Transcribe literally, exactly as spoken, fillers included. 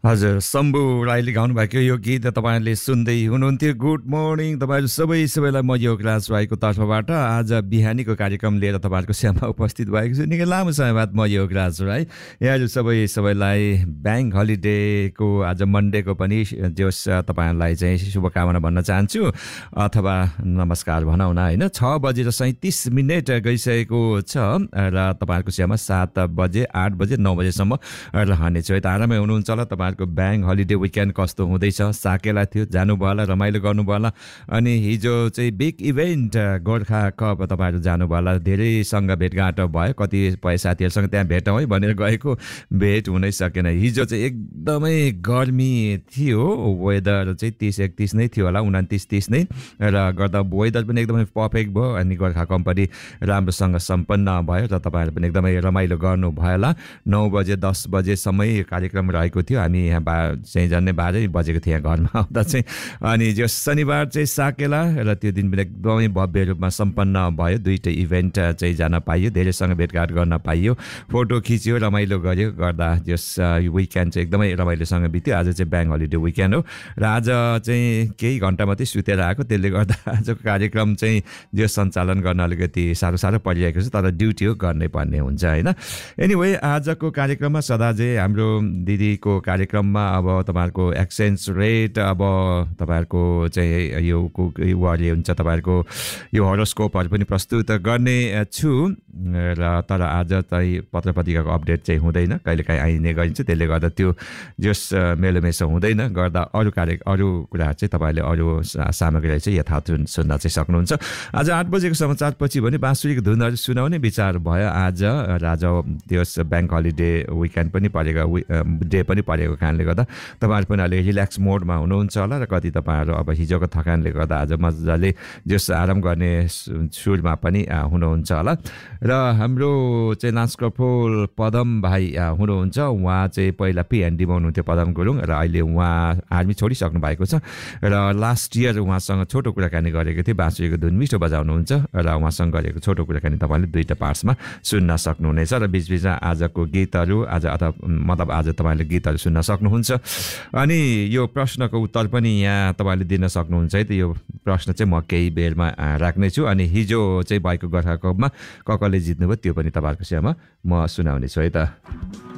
हजुर, शम्भु राईले गाउनुभएको यो गीत तपाईँहरूले सुन्दै हुनुहुन्थ्यो। गुड मर्निङ तपाईँहरू सबै सबैलाई म योगराज राईको तर्फबाट आज बिहानीको कार्यक्रम लिएर तपाईँहरूको सेवामा उपस्थित भएको छु। निकै लामो समय बाद म योगराज राई यहाँहरू सबै सबैलाई ब्याङ्क हलिडेको आज मन्डेको पनि जोस तपाईँहरूलाई चाहिँ शुभकामना भन्न चाहन्छु अथवा नमस्कार भनौँ न होइन। छ बजेर सैँतिस मिनट गइसकेको छ र तपाईँहरूको सेवामा सात बजे आठ बजे नौ बजेसम्म रहनेछु। है त आरामै हुनुहुन्छ होला। तपाईँ ब्याङ्क हलिडे विकेन्ड कस्तो हुँदैछ? साकेला थियो, जानुभयो होला, रमाइलो गर्नुभयो होला। अनि हिजो चाहिँ बिग इभेन्ट गोर्खा कप तपाईँहरू जानुभयो होला। धेरैसँग भेटघाट भयो, कतिपय साथीहरूसँग त्यहाँ भेटौँ है भनेर गएको, भेट हुनै सकेन। हिजो चाहिँ एकदमै गर्मी थियो, वेदर चाहिँ तिस एकतिस नै थियो होला, उन्तिस तिस नै, र गर्दा वेदर पनि एकदमै पर्फेक्ट भयो। अनि गोर्खा कप पनि राम्रोसँग सम्पन्न भयो र तपाईँहरू पनि एकदमै रमाइलो गर्नुभयो होला। नौ बजे दस बजेसम्मै कार्यक्रम रहेको थियो। हामी यहाँ बा चाहिँ झन्डै बाह्रै बजेको थियो यहाँ घरमा आउँदा चाहिँ। अनि जो शनिबार चाहिँ साकेला र त्यो दिन पनि एकदमै भव्य रूपमा सम्पन्न भयो। दुईटै इभेन्ट चाहिँ जान पाइयो, धेरैसँग भेटघाट गर्न पाइयो, फोटो खिच्यो, रमाइलो गर्यो। गर्दा जस विकेन्ड चाहिँ एकदमै रमाइलोसँग बित्यो। आज चाहिँ ब्याङ्क हलिडे विकेन्ड हो र आज चाहिँ केही घन्टा मात्रै सुतेर आएको, त्यसले गर्दा आजको कार्यक्रम चाहिँ जो सञ्चालन गर्न अलिकति साह्रो साह्रो परिरहेको छ, तर ड्युटी हो, गर्नै पर्ने हुन्छ होइन। एनिवे आजको कार्यक्रममा सदा चाहिँ हाम्रो दिदीको कार्यक्रममा अब तपाईँहरूको एक्सचेन्ज रेट, अब तपाईँहरूको चाहिँ यो उहाँले हुन्छ तपाईँहरूको यो हरोस्कोपहरू पनि प्रस्तुत गर्ने छु र तर आज चाहिँ पत्र पत्रिकाको अपडेट चाहिँ हुँदैन, कहिलेकाहीँ आइने गरिन्छ। त्यसले गर्दा त्यो जस मेलोमेसो हुँदैन, गर्दा अरू कार्य अरू कुराहरू चाहिँ तपाईँले अरू सामग्रीलाई चाहिँ यथावत सुन्न चाहिँ सक्नुहुन्छ। आज आठ बजेको समाचारपछि भने बाँसुरीको धुनहरू सुनाउने विचार भयो। आज आज त्यस ब्याङ्क हलिडे विकेन्ड पनि परेको डे पनि परेको कारणले गर्दा तपाईँहरू पनि अलि रिल्याक्स मोडमा हुनुहुन्छ होला र कति तपाईँहरू अब हिजोको थकानले गर्दा आज मजाले जस आराम गर्ने सुरमा पनि हुनुहुन्छ होला। र हाम्रो चाहिँ नाचकफोल पदम भाइ हुनुहुन्छ, उहाँ चाहिँ पहिला पिएनडीमा हुनुहुन्थ्यो पदम गुरुङ, र अहिले उहाँ आर्मी छोडिसक्नु भएको छ। र लास्ट इयर उहाँसँग छोटो कुराकानी गरेको थिएँ, बाँसुरीको धुन मिठो बजाउनुहुन्छ र उहाँसँग गरेको छोटो कुराकानी तपाईँले दुईवटा पार्ट्समा सुन्न सक्नुहुनेछ। र बिचबिचमा आजको गीतहरू आज अथवा मतलब आज तपाईँले गीतहरू सुन्न सक्नुहुन्छ। अनि यो प्रश्नको उत्तर पनि यहाँ तपाईँले दिन सक्नुहुन्छ है। त यो प्रश्न चाहिँ म केही बेरमा राख्नेछु। अनि हिजो चाहिँ भएको गोर्खा कपमा क कसले जित्नुभयो त्यो पनि तपाईँहरूको सेवामा म सुनाउनेछु है त।